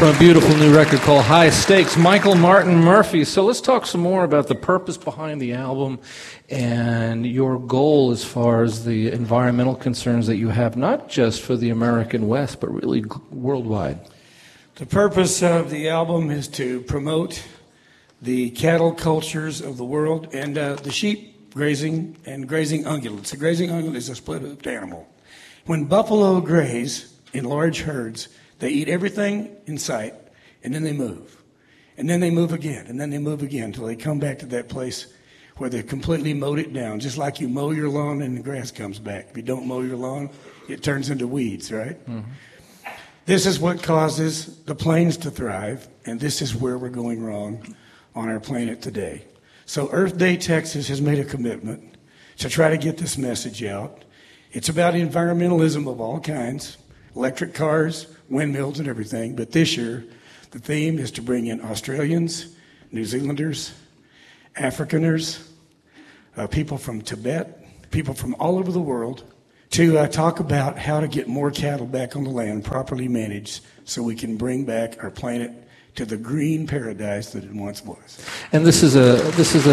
from a beautiful new record called High Stakes, Michael Martin Murphey. So let's talk some more about the purpose behind the album and your goal as far as the environmental concerns that you have, not just for the American West, but really worldwide. The purpose of the album is to promote the cattle cultures of the world and the sheep grazing and grazing ungulates. A grazing ungulate is a split-hoofed animal. When buffalo graze in large herds, they eat everything in sight, and then they move. And then they move again, and then they move again until they come back to that place where they've completely mowed it down, just like you mow your lawn and the grass comes back. If you don't mow your lawn, it turns into weeds, right? Mm-hmm. This is what causes the plains to thrive, and this is where we're going wrong on our planet today. So Earth Day Texas has made a commitment to try to get this message out. It's about environmentalism of all kinds, electric cars, windmills, and everything. But this year, the theme is to bring in Australians, New Zealanders, Afrikaners, people from Tibet, people from all over the world, to talk about how to get more cattle back on the land, properly managed, so we can bring back our planet to the green paradise that it once was. And this is a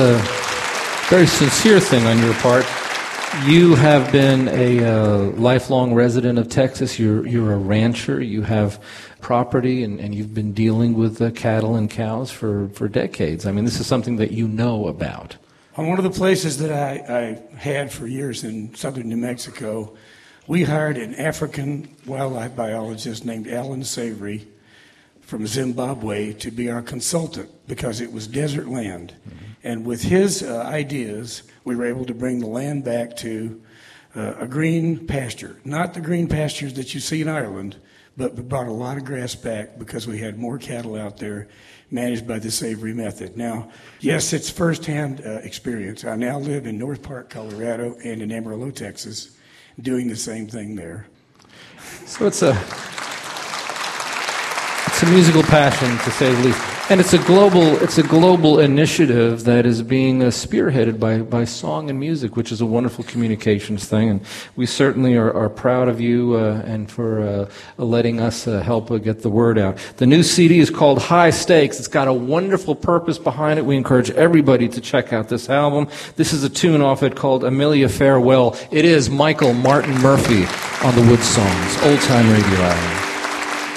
very sincere thing on your part. You have been a lifelong resident of Texas. You're a rancher. You have property, and you've been dealing with cattle and cows for decades. I mean, this is something that you know about. On one of the places that I had for years in southern New Mexico, we hired an African wildlife biologist named Alan Savory from Zimbabwe to be our consultant because it was desert land. Mm-hmm. And with his ideas, we were able to bring the land back to a green pasture. Not the green pastures that you see in Ireland, but we brought a lot of grass back because we had more cattle out there managed by the Savory method. Now, yes, it's firsthand experience. I now live in North Park, Colorado, and in Amarillo, Texas, doing the same thing there. So it's a musical passion, to say the least. And it's a global initiative that is being spearheaded by song and music, which is a wonderful communications thing. And we certainly are proud of you and for letting us help get the word out. The new CD is called High Stakes. It's got a wonderful purpose behind it. We encourage everybody to check out this album. This is a tune off it called Amelia Farewell. It is Michael Martin Murphey on the Wood Songs, Old Time Radio Hour.